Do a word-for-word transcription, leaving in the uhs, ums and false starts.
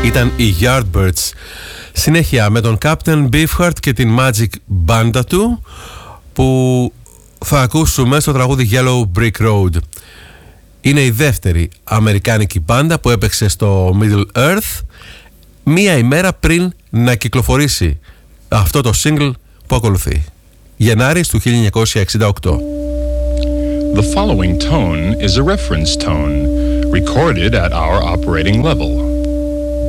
Ήταν οι Yardbirds. Συνέχεια με τον Captain Beefheart και την Magic Banda του, που θα ακούσουμε στο τραγούδι Yellow Brick Road. Είναι η δεύτερη αμερικάνικη μπάντα που έπαιξε στο Middle Earth μία ημέρα πριν να κυκλοφορήσει αυτό το single που ακολουθεί, Γενάρης του χίλια εννιακόσια εξήντα οκτώ. The following tone is a reference tone recorded at our operating level.